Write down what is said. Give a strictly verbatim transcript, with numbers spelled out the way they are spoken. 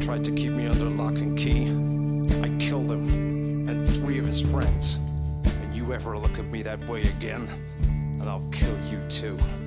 tried to keep me under lock and key. I killed him, and three of his friends. And you ever look at me that way again, and I'll kill you too.